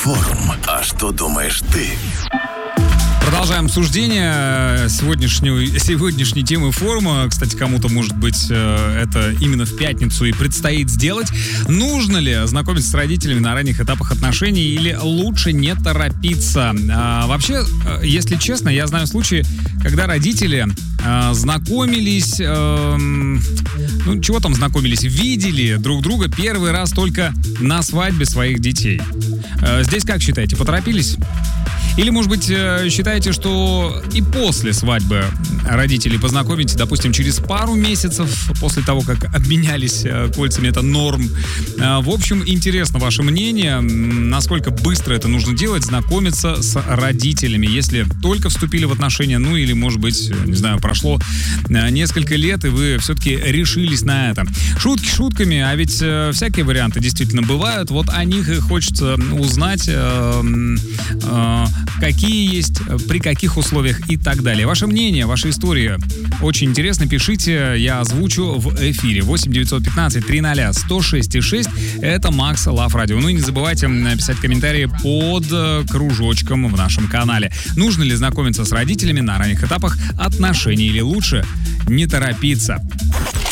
Форум. А что думаешь ты? Продолжаем обсуждение сегодняшней темы форума. Кстати, кому-то, может быть, это именно в пятницу и предстоит сделать. Нужно ли знакомиться с родителями на ранних этапах отношений или лучше не торопиться? Вообще, если честно, я знаю случаи, когда родители знакомились, видели друг друга первый раз только на свадьбе своих детей. Здесь как считаете, поторопились? Или, может быть, считаете, что и после свадьбы родителей познакомить, допустим, через пару месяцев после того, как обменялись кольцами, это норм? В общем, интересно ваше мнение, насколько быстро это нужно делать, знакомиться с родителями, если только вступили в отношения, ну или, может быть, не знаю, прошло несколько лет, и вы все-таки решились на это. Шутки шутками, а ведь всякие варианты действительно бывают, вот о них и хочется узнать, какие есть, при каких условиях и так далее. Ваше мнение, ваша история очень интересно. Пишите, я озвучу в эфире. 8-915-300-106-6. Это Макс Лав Радио. Ну и не забывайте написать комментарии под кружочком в нашем канале. Нужно ли знакомиться с родителями на ранних этапах отношений или лучше не торопиться?